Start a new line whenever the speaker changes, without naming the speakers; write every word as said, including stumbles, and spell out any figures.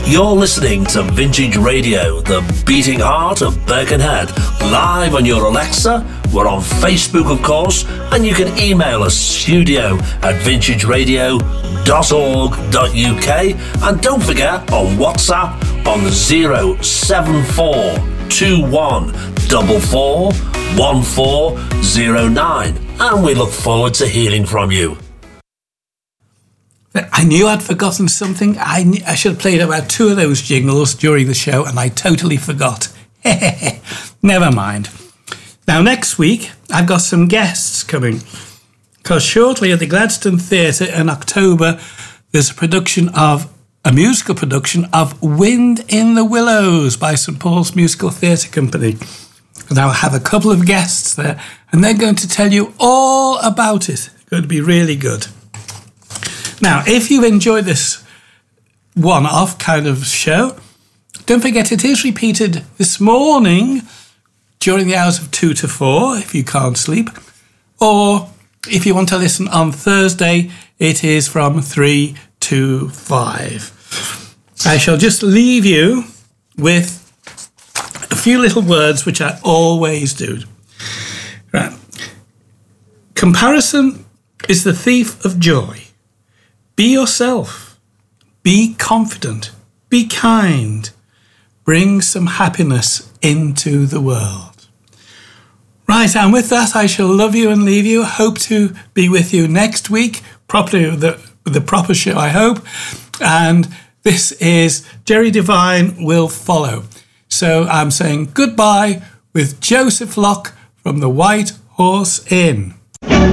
You're listening to Vintage Radio, the beating heart of Birkenhead, live on your Alexa. We're on Facebook, of course, and you can email us studio at vintage radio dot org dot U K. And don't forget, on WhatsApp on zero seven four two one four four one four zero nine. And we look forward to hearing from you.
I knew I'd forgotten something. I, knew, I should have played about two of those jingles during the show, and I totally forgot. Never mind. Now, next week, I've got some guests coming, because shortly at the Gladstone Theatre in October, there's a production of, a musical production of Wind in the Willows by St Paul's Musical Theatre Company. And I'll have a couple of guests there, and they're going to tell you all about it. It's going to be really good. Now, if you've enjoyed this one-off kind of show, don't forget it is repeated this morning during the hours of two to four, if you can't sleep. Or if you want to listen on Thursday, it is from three to five. I shall just leave you with a few little words, which I always do. Right. Comparison is the thief of joy. Be yourself. Be confident. Be kind. Bring some happiness into the world. Right, and with that, I shall love you and leave you. Hope to be with you next week, properly with the, with the proper show, I hope. And this is Jerry Devine Will Follow. So I'm saying goodbye with Joseph Locke from the White Horse Inn.